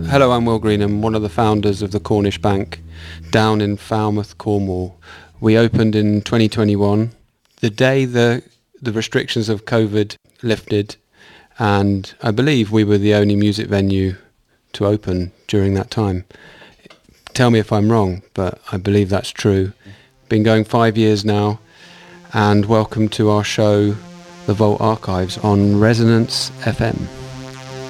Hello, I'm Will Green. I'm one of the founders of the Cornish Bank down in Falmouth, Cornwall. We opened in 2021, the day the restrictions of COVID lifted, and I believe we were the only music venue to open during that time. Tell me if I'm wrong, but I believe that's true. Been going 5 years now, and welcome to our show, The Vault Archives, on Resonance FM.